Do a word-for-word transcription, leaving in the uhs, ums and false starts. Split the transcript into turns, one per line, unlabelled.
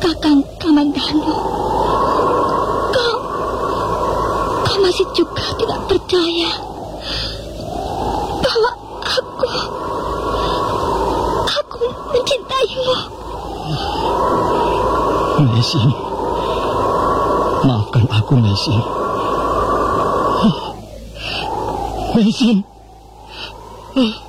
Kakang Kamandanu, kau, kau masih juga tidak percaya bahwa aku, aku mencintaimu.
Mesin, maafkan aku, Mesin. Mesin.